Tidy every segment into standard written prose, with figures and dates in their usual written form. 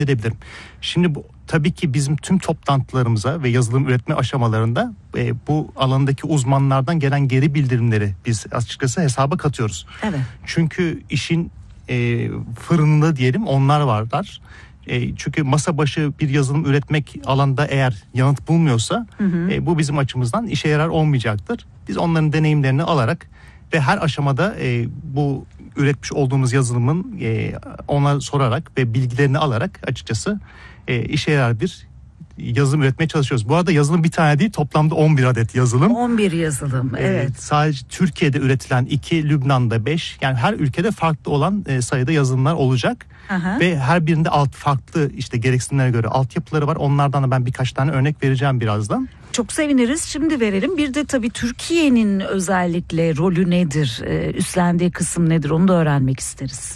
edebilirim. Şimdi bu tabii ki bizim tüm toplantılarımıza ve yazılım üretme aşamalarında bu alandaki uzmanlardan gelen geri bildirimleri biz açıkçası hesaba katıyoruz. Evet. Çünkü işin fırınında diyelim onlar varlar. Çünkü masa başı bir yazılım üretmek alanda eğer yanıt bulmuyorsa bu bizim açımızdan işe yarar olmayacaktır. Biz onların deneyimlerini alarak ve her aşamada bu üretmiş olduğumuz yazılımın ona sorarak ve bilgilerini alarak açıkçası işe yarar bir yazılım üretmeye çalışıyoruz. Bu arada yazılım bir tane değil, toplamda 11 adet yazılım. 11 yazılım, evet. Sadece Türkiye'de üretilen 2, Lübnan'da 5. Yani her ülkede farklı olan sayıda yazılımlar olacak. Aha. Ve her birinde farklı işte gereksinimlere göre altyapıları var. Onlardan da ben birkaç tane örnek vereceğim birazdan. Çok seviniriz. Şimdi verelim. Bir de tabii Türkiye'nin özellikle rolü nedir? Üstlendiği kısım nedir? Onu da öğrenmek isteriz.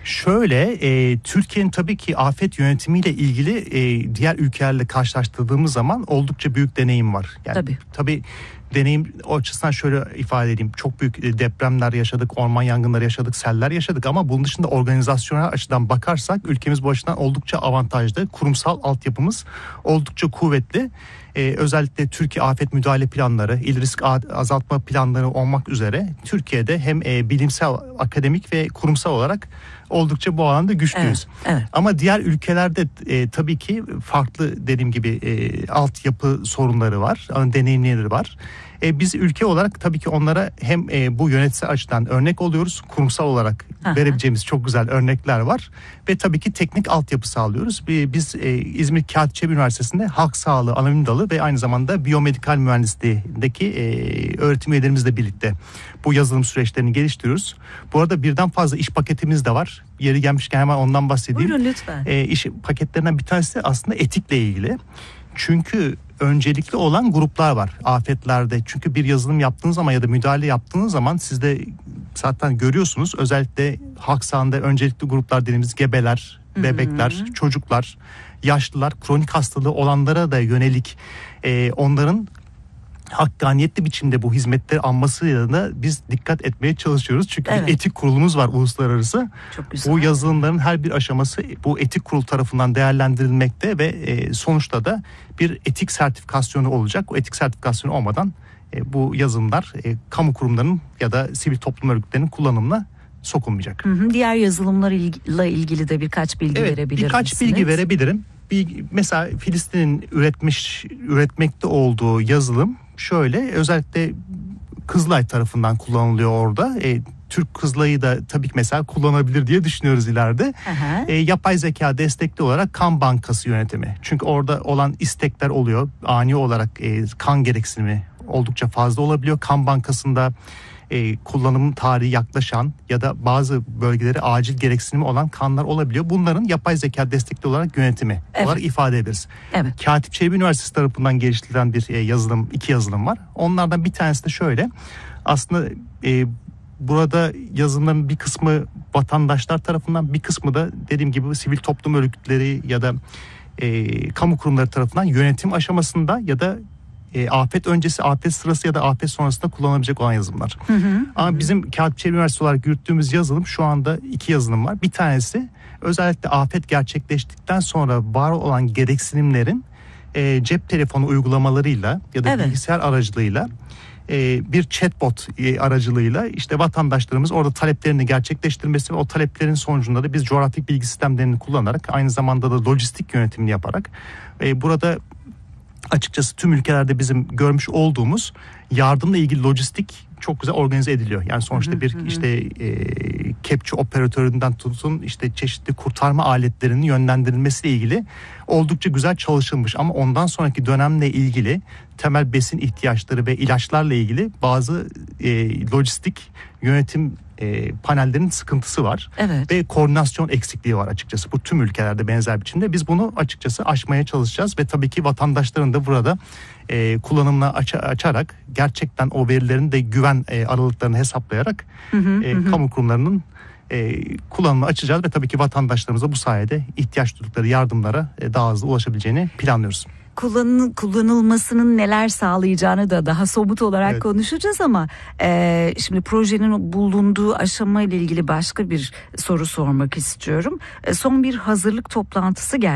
Şöyle, Türkiye'nin tabii ki afet yönetimiyle ilgili diğer ülkelerle karşılaştırdığımız zaman oldukça büyük deneyim var. Yani, tabii deneyim o açısından şöyle ifade edeyim. Çok büyük depremler yaşadık, orman yangınları yaşadık, seller yaşadık ama bunun dışında organizasyonel açıdan bakarsak ülkemiz bu açıdan oldukça avantajlı. Kurumsal altyapımız oldukça kuvvetli. Özellikle Türkiye afet müdahale planları, il risk azaltma planları olmak üzere Türkiye'de hem bilimsel, akademik ve kurumsal olarak oldukça bu alanda güçlüyüz. Evet. Ama diğer ülkelerde tabii ki farklı dediğim gibi altyapı sorunları var, deneyimleri var. Biz ülke olarak tabii ki onlara hem bu yönetsel açıdan örnek oluyoruz, kurumsal olarak verebileceğimiz çok güzel örnekler var ve tabii ki teknik altyapı sağlıyoruz. Biz İzmir Kağıt Çelebi Üniversitesi'nde halk sağlığı anonim dalı ve aynı zamanda biyomedikal mühendisliğindeki öğretim üyelerimizle birlikte bu yazılım süreçlerini geliştiriyoruz. Bu arada birden fazla iş paketimiz de var. Yeri gelmişken hemen ondan bahsedeyim. Buyurun lütfen. İş paketlerinden bir tanesi de aslında etikle ilgili. Çünkü öncelikli olan gruplar var afetlerde. Çünkü bir yazılım yaptığınız zaman ya da müdahale yaptığınız zaman siz de zaten görüyorsunuz. Özellikle halk sağlığında öncelikli gruplar dediğimiz gebeler, bebekler, çocuklar, yaşlılar, kronik hastalığı olanlara da yönelik onların hakkaniyetli biçimde bu hizmetleri almasıyla da biz dikkat etmeye çalışıyoruz. Çünkü bir etik kurulumuz var uluslararası. Çok güzel. Bu yazılımların her bir aşaması bu etik kurul tarafından değerlendirilmekte ve sonuçta da bir etik sertifikasyonu olacak. O etik sertifikasyonu olmadan bu yazılımlar kamu kurumlarının ya da sivil toplum örgütlerinin kullanımına sokulmayacak. Diğer yazılımlarla ilgili de birkaç bilgi verebilir misiniz? Birkaç bilgi verebilirim. Mesela Filistin'in üretmekte olduğu yazılım şöyle, özellikle Kızılay tarafından kullanılıyor orada. Türk Kızılay'ı da tabii ki mesela kullanabilir diye düşünüyoruz ileride. Yapay zeka destekli olarak kan bankası yönetimi. Çünkü orada olan istekler oluyor. Ani olarak kan gereksinimi oldukça fazla olabiliyor. Kan bankasında kullanım tarihi yaklaşan ya da bazı bölgelere acil gereksinimi olan kanlar olabiliyor. Bunların yapay zeka destekli olarak yönetimi olarak ifade ederiz. Katip Çelebi Üniversitesi tarafından geliştirilen bir yazılım, 2 yazılım var. Onlardan bir tanesi de şöyle. Aslında burada yazılımların bir kısmı vatandaşlar tarafından, bir kısmı da dediğim gibi sivil toplum örgütleri ya da kamu kurumları tarafından yönetim aşamasında ya da afet öncesi, afet sırası ya da afet sonrasında kullanabilecek olan yazılımlar. Ama bizim Katip Çelebi Üniversitesi olarak yürüttüğümüz yazılım, şu anda 2 yazılım var. Bir tanesi özellikle afet gerçekleştikten sonra var olan gereksinimlerin cep telefonu uygulamalarıyla ya da bilgisayar aracılığıyla bir chatbot aracılığıyla işte vatandaşlarımız orada taleplerini gerçekleştirmesi ve o taleplerin sonucunda da biz coğrafik bilgi sistemlerini kullanarak aynı zamanda da lojistik yönetimini yaparak burada açıkçası tüm ülkelerde bizim görmüş olduğumuz yardımla ilgili lojistik çok güzel organize ediliyor. Yani sonuçta bir işte kepçe operatöründen tutun işte çeşitli kurtarma aletlerinin yönlendirilmesiyle ilgili oldukça güzel çalışılmış. Ama ondan sonraki dönemle ilgili temel besin ihtiyaçları ve ilaçlarla ilgili bazı lojistik yönetim panellerin sıkıntısı var. Ve koordinasyon eksikliği var açıkçası. Bu tüm ülkelerde benzer biçimde. Biz bunu açıkçası aşmaya çalışacağız ve tabii ki vatandaşların da burada kullanımına açarak gerçekten o verilerin de güven aralıklarını hesaplayarak kamu kurumlarının kullanımını açacağız ve tabii ki vatandaşlarımıza bu sayede ihtiyaç duydukları yardımlara daha hızlı ulaşabileceğini planlıyoruz. kullanılmasının neler sağlayacağını da daha somut olarak konuşacağız ama şimdi projenin bulunduğu aşama ile ilgili başka bir soru sormak istiyorum. Son bir hazırlık toplantısı